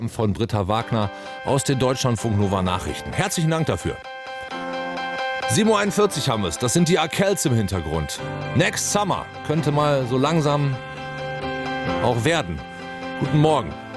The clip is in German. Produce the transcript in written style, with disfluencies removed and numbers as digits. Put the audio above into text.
von Britta Wagner aus den Deutschlandfunk Nova Nachrichten. Herzlichen Dank dafür. 7:41 Uhr haben wir es. Das sind die Arkells im Hintergrund. Next Summer könnte mal so langsam auch werden. Guten Morgen.